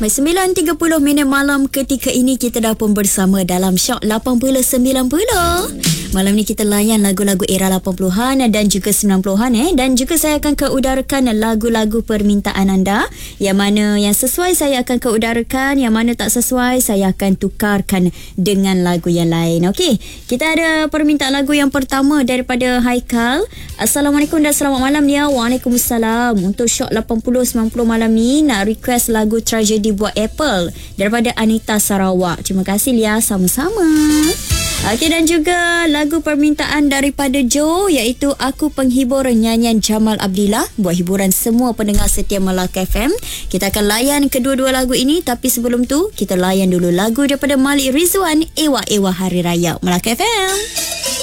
9.30 minit malam ketika ini kita dah pun bersama dalam Shock 80-90. Malam ni kita layan lagu-lagu era 80-an dan juga 90-an dan juga saya akan keudarakan lagu-lagu permintaan anda. Yang mana yang sesuai saya akan keudarakan, yang mana tak sesuai saya akan tukarkan dengan lagu yang lain. Okey, kita ada permintaan lagu yang pertama daripada Haikal. Assalamualaikum dan selamat malam dia. Waalaikumsalam. Untuk Shock 80-90 malam ni nak request lagu Tragedi buat Apple daripada Anita Sarawak. Terima kasih Lia, sama-sama. Okey, dan juga lagu permintaan daripada Joe iaitu Aku Penghibur nyanyian Jamal Abdillah buat hiburan semua pendengar setia Melaka FM. Kita akan layan kedua-dua lagu ini, tapi sebelum tu kita layan dulu lagu daripada Malik Rizwan, Ewa-Ewa Hari Raya Melaka FM.